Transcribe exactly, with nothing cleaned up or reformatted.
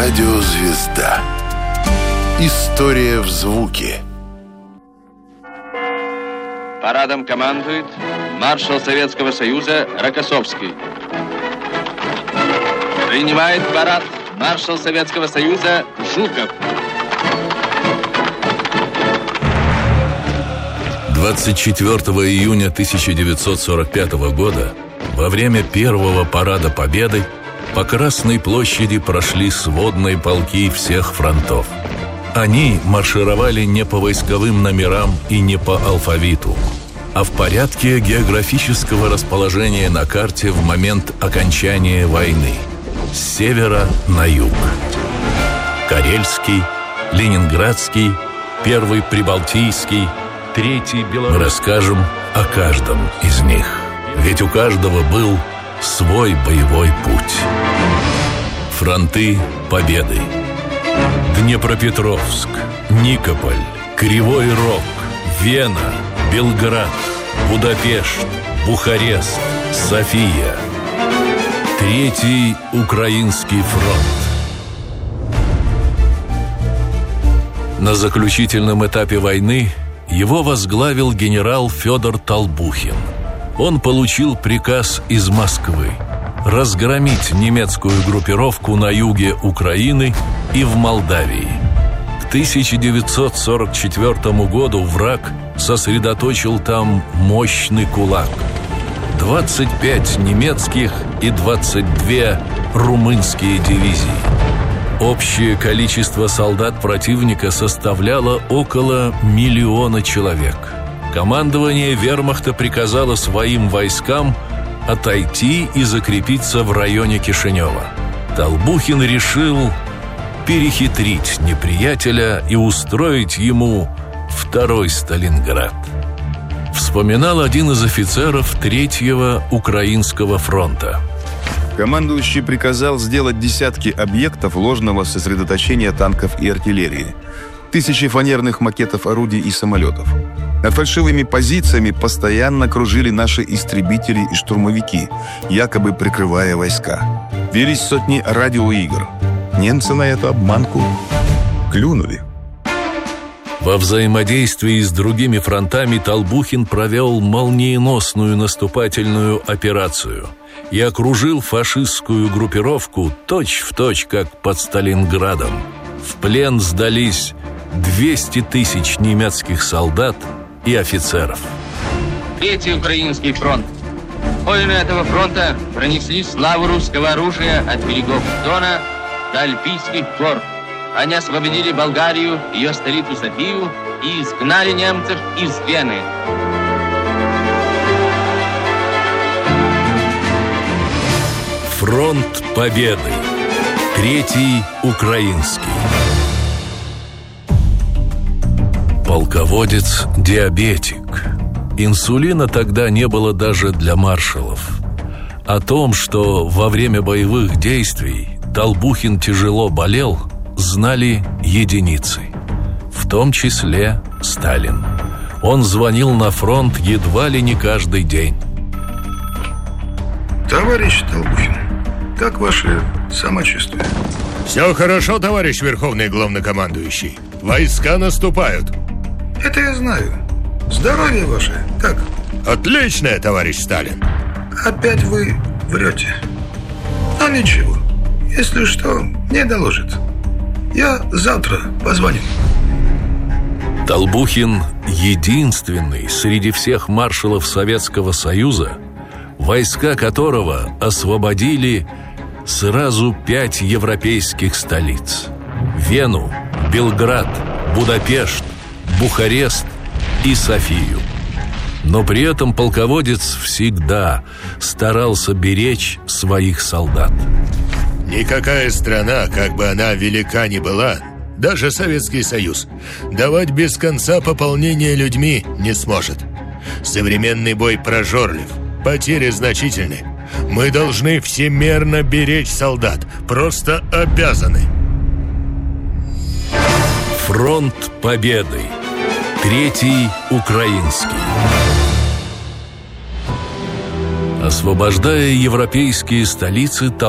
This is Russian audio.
Радиозвезда. История в звуке. Парадом командует маршал Советского Союза Рокоссовский. Принимает парад маршал Советского Союза Жуков. двадцать четвёртого июня тысяча девятьсот сорок пятого года во время первого парада Победы по Красной площади прошли сводные полки всех фронтов. Они маршировали не по войсковым номерам и не по алфавиту, а в порядке географического расположения на карте в момент окончания войны с севера на юг. Карельский, Ленинградский, Первый Прибалтийский, Третий Белорусский. Мы расскажем о каждом из них, ведь у каждого был свой боевой путь. Фронты Победы. Днепропетровск, Никополь, Кривой Рог, Вена, Белград, Будапешт, Бухарест, София. Третий Украинский фронт. На заключительном этапе войны его возглавил генерал Федор Толбухин. Он получил приказ из Москвы разгромить немецкую группировку на юге Украины и в Молдавии. К тысяча девятьсот сорок четвёртому году враг сосредоточил там мощный кулак. двадцать пять немецких и двадцать две румынские дивизии. Общее количество солдат противника составляло около миллиона человек. Командование вермахта приказало своим войскам отойти и закрепиться в районе Кишинева. Толбухин решил перехитрить неприятеля и устроить ему второй Сталинград. Вспоминал один из офицеров Третьего Украинского фронта. Командующий приказал сделать десятки объектов ложного сосредоточения танков и артиллерии, тысячи фанерных макетов орудий и самолетов. Над фальшивыми позициями постоянно кружили наши истребители и штурмовики, якобы прикрывая войска. Велись сотни радиоигр. Немцы на эту обманку клюнули. Во взаимодействии с другими фронтами Толбухин провел молниеносную наступательную операцию и окружил фашистскую группировку точь-в-точь, как под Сталинградом. В плен сдались двести тысяч немецких солдат и офицеров. Третий Украинский фронт. Войны этого фронта пронесли славу русского оружия от берегов Дона до Альпийских гор. Они освободили Болгарию, ее столицу Софию, и изгнали немцев из Вены. Фронт Победы. Третий Украинский. Полководец-диабетик. Инсулина тогда не было даже для маршалов. О том, что во время боевых действий Толбухин тяжело болел, знали единицы, в том числе Сталин. Он звонил на фронт едва ли не каждый день. Товарищ Толбухин, как ваше самочувствие? Все хорошо, товарищ Верховный Главнокомандующий. Войска наступают. Это я знаю. Здоровье ваше как? Отличное, товарищ Сталин. Опять вы врете. Но ничего, если что, мне доложит. Я завтра позвоню. Толбухин единственный среди всех маршалов Советского Союза, войска которого освободили сразу пять европейских столиц: Вену, Белград, Будапешт, Бухарест и Софию. Но при этом полководец всегда старался беречь своих солдат. Никакая страна, как бы она велика ни была, даже Советский Союз, давать без конца пополнение людьми не сможет. Современный бой прожорлив, потери значительны. Мы должны всемерно беречь солдат, просто обязаны. Фронт Победы. Третий Украинский. Освобождая европейские столицы,